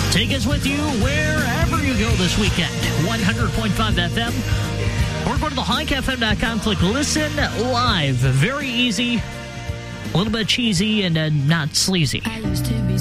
Take us with you wherever you go this weekend. 100.5 FM. Or go to thehighfm.com, click Listen Live. Very easy, a little bit cheesy, and not sleazy.